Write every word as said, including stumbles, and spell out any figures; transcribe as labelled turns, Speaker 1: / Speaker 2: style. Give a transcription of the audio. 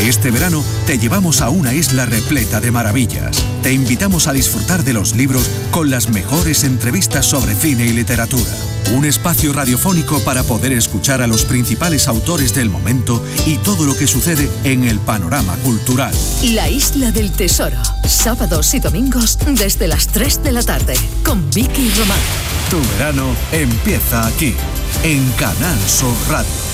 Speaker 1: Este verano te llevamos a una isla repleta de maravillas. Te invitamos a disfrutar de los libros con las mejores entrevistas sobre cine y literatura. Un espacio radiofónico para poder escuchar a los principales autores del momento y todo lo que sucede en el panorama cultural.
Speaker 2: La Isla del Tesoro, sábados y domingos desde las tres de la tarde, con Vicky Román.
Speaker 1: Tu verano empieza aquí, en Canal Sur Radio.